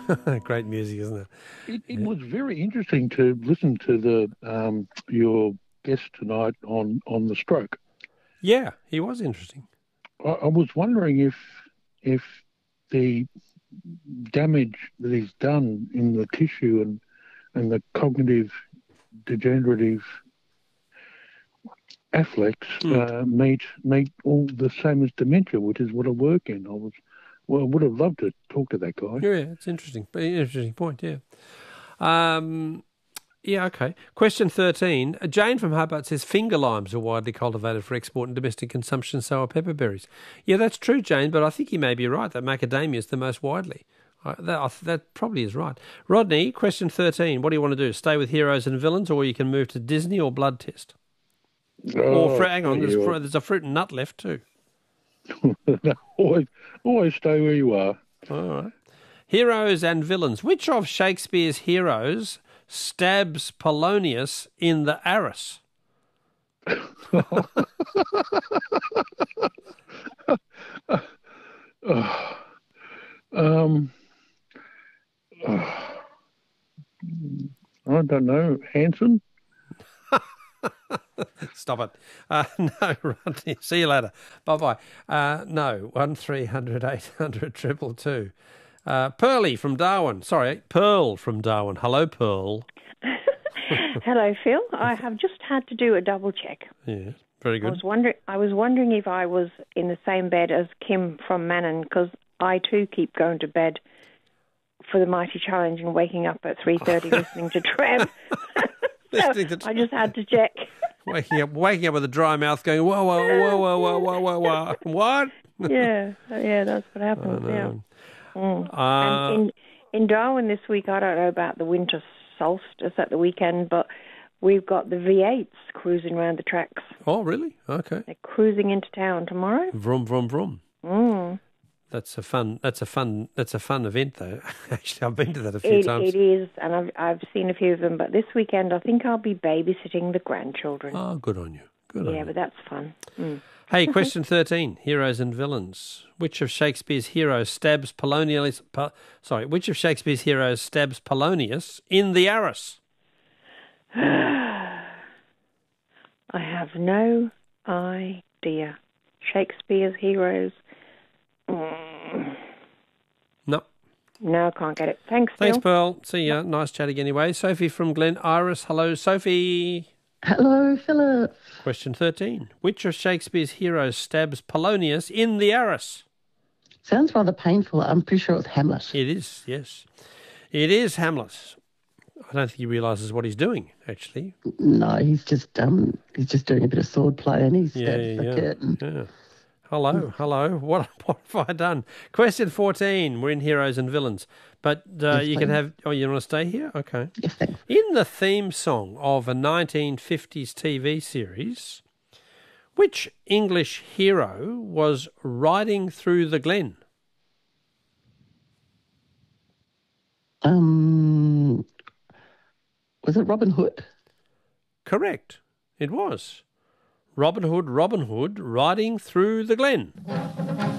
Great music, isn't it? It Yeah. was very interesting to listen to the your guest tonight on the stroke. Yeah, he was interesting. I was wondering if the damage that is done in the tissue and the cognitive degenerative afflects Mm. meet all the same as dementia, which is what I work in. I would have loved to talk to that guy. Yeah, it's interesting. Interesting point, yeah. Um, yeah, okay. Question 13. Jane from Hobart says finger limes are widely cultivated for export and domestic consumption, so are pepperberries. Yeah, that's true, Jane, but I think you may be right that macadamia is the most widely. That probably is right. Rodney, question 13. What do you want to do? Stay with heroes and villains, or you can move to Disney or blood test? Or, Oh, hang on, yeah. there's a fruit and nut left too. Always stay where you are. All right. Heroes and villains. Which of Shakespeare's heroes stabs Polonius in the arse? Oh, um, oh, I don't know. Hanson? Stop it. No, Rodney. See you later. Bye-bye. No, 1300 800 222. Pearly from Darwin. Sorry, Pearl from Darwin. Hello, Pearl. Hello, Phil. I have just had to do a double check. Yeah, very good. I was wondering if I was in the same bed as Kim from Mannon, because I too keep going to bed for the Mighty Challenge and waking up at 3:30 listening to Tram. I just had to check. Waking up with a dry mouth, going whoa, whoa, whoa, whoa, whoa, whoa, whoa, whoa. What? Yeah, that's what happens. Yeah. And in Darwin this week, I don't know about the winter solstice at the weekend, but we've got the V8s cruising around the tracks. Oh, really? Okay. They're cruising into town tomorrow. Vroom, vroom, vroom. Mm. That's a fun event, though. Actually, I've been to that a few times. It is, and I've seen a few of them. But this weekend, I think I'll be babysitting the grandchildren. Oh, good on you. Good on you. Yeah, but that's fun. Mm. Hey, question 13. Heroes and villains. Which of Shakespeare's heroes stabs Polonius? Which of Shakespeare's heroes stabs Polonius in the arse? I have no idea. Shakespeare's heroes. No. No, I can't get it. Thanks, Thanks, Phil. Pearl. See ya. Nice chat again anyway. Sophie from Glen Iris. Hello, Sophie. Hello, Philip. Question 13. Which of Shakespeare's heroes stabs Polonius in the arse? Sounds rather painful. I'm pretty sure it's Hamlet. It is, yes. It is Hamlet. I don't think he realises what he's doing, actually. No, he's just doing a bit of sword play and he stabs the curtain. Yeah. Hello. What have I done? Question 14. We're in heroes and villains. But Yes, you can please. have... Oh, you want to stay here? Okay. Yes, thanks. In the theme song of a 1950s TV series, which English hero was riding through the glen? Was it Robin Hood? Correct. It was. Robin Hood, riding through the glen.